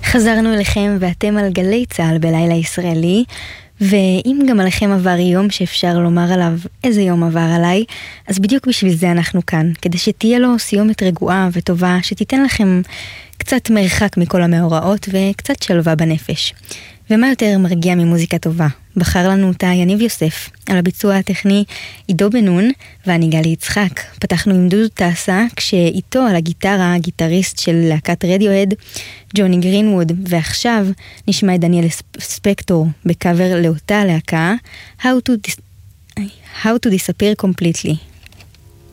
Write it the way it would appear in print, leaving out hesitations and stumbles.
חזרנו אליכם ואתם על גלי צהל בלילה ישראלי, ואם גם עליכם עבר יום שאפשר לומר עליו איזה יום עבר עליי, אז בדיוק בשביל זה אנחנו כאן, כדי שתהיה לו סיומת רגועה וטובה, שתיתן לכם קצת מרחק מכל המאורעות וקצת שלווה בנפש. ומה יותר מרגיע ממוזיקה טובה? בחר לנו אותה יניב יוסף, על הביצוע הטכני עידו בנון ואני גלי יצחק. פתחנו עם דודו טסה, כשאיתו על הגיטרה הגיטריסט של להקת רדיוהד, ג'וני גרינווד, ועכשיו נשמע את דניאל ספקטור בקאבר לאותה להקה, How to Disappear Completely.